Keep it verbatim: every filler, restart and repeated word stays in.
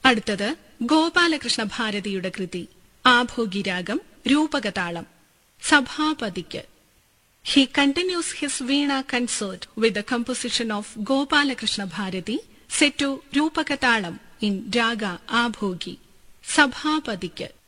അടുത്തത് ഗോപാലകൃഷ്ണ ഭാരതിയുടെ കൃതി ആഭോഗിരാഗം രൂപകതാളം. സഭാപതിക്ക്. He continues his Veena concert with the composition of Gopalakrishna Bharati set to Rupakatalam in Raga Abhogi. Sabhapadiക്ക്.